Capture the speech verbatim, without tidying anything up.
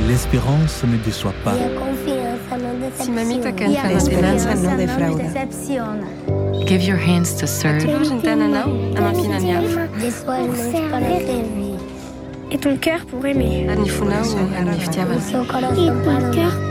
l'espérance ne déçoit pas. Si mamita kan l'esperanza no defrauda. Give your hands to serve. Et ton cœur pour aimer. Et ton cœur